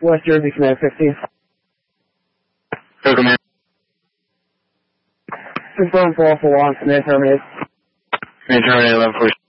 West Jersey, Command 15. Go, Command. Confirm for all for launch, Command terminate. Command terminate 11-4.